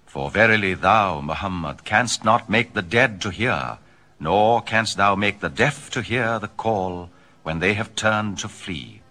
For verily thou, Muhammad, canst not make the dead to hear, nor canst thou make the deaf to hear the call when they have turned to flee.